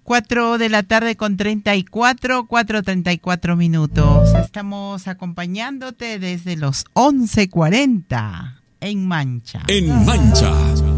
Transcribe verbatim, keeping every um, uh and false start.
cuatro de la tarde con treinta y cuatro, cuatro treinta y cuatro minutos. Estamos acompañándote desde los once cuarenta en Mancha. En Mancha.